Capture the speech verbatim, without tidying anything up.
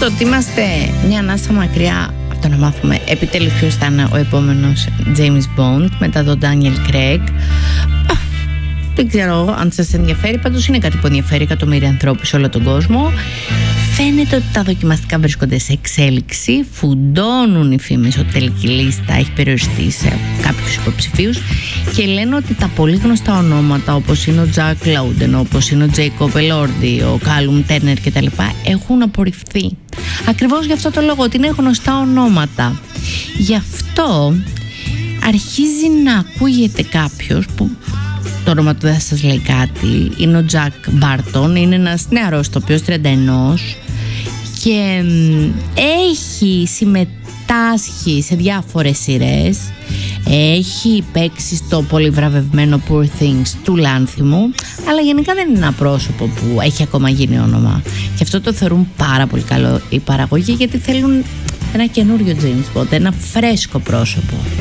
το ότι είμαστε μια ανάσα μακριά από το να μάθουμε επιτέλους ποιος θα είναι ο επόμενος James Bond μετά τον Daniel Craig. Δεν ξέρω αν σας ενδιαφέρει, πάντως είναι κάτι που ενδιαφέρει εκατομμύρια ανθρώπους σε όλο τον κόσμο. Φαίνεται ότι τα δοκιμαστικά βρίσκονται σε εξέλιξη, φουντώνουν οι φήμες ότι η τελική λίστα έχει περιοριστεί σε κάποιους υποψηφίους και λένε ότι τα πολύ γνωστά ονόματα όπως είναι ο Jack Lowden, όπως είναι ο Jacob Elordi, ο Callum Turner κτλ. Έχουν απορριφθεί. Ακριβώς γι' αυτό το λόγο, ότι είναι γνωστά ονόματα. Γι' αυτό αρχίζει να ακούγεται κάποιος που το όνομα του δεν σας λέει κάτι. Είναι ο Jack Barton, είναι ένας νεαρός τοπιός τριάντα ένα και έχει συμμετάσχει σε διάφορες σειρές. Έχει παίξει στο πολύ βραβευμένο Poor Things του Λάνθιμου, αλλά γενικά δεν είναι ένα πρόσωπο που έχει ακόμα γίνει όνομα. Και αυτό το θεωρούν πάρα πολύ καλό οι παραγωγοί, γιατί θέλουν ένα καινούριο James Bond, ένα φρέσκο πρόσωπο.